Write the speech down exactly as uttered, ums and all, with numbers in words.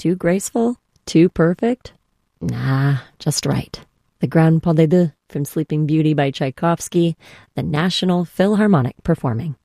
Too graceful? Too perfect? Nah, just right. The Grand Pas de Deux from Sleeping Beauty by Tchaikovsky, the National Philharmonic performing.